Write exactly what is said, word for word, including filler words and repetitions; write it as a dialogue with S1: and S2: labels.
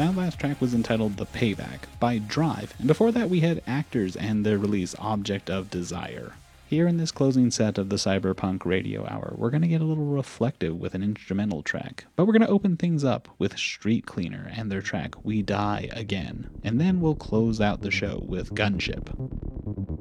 S1: That last track was entitled The Payback by Drive, and before that we had Actors and their release Object of Desire. Here in this closing set of the Cyberpunk Radio Hour, we're going to get a little reflective with an instrumental track, but we're going to open things up with Street Cleaner and their track We Die Again, and then we'll close out the show with Gunship.